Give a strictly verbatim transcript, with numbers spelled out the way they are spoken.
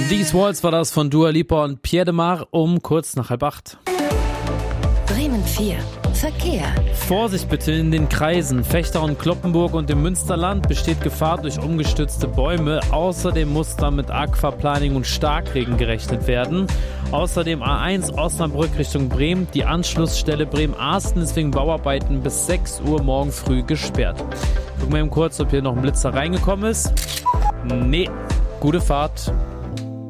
These Walls war das von Dua Lipa und Pierre de Mar um kurz nach halb acht. Bremen vier. Verkehr. Vorsicht bitte in den Kreisen. Vechta und Cloppenburg und im Münsterland besteht Gefahr durch umgestürzte Bäume. Außerdem muss da mit Aquaplaning und Starkregen gerechnet werden. Außerdem A eins Osnabrück Richtung Bremen. Die Anschlussstelle Bremen-Arsten ist wegen Bauarbeiten bis sechs Uhr morgen früh gesperrt. Gucken wir eben kurz, ob hier noch ein Blitzer reingekommen ist. Nee, gute Fahrt.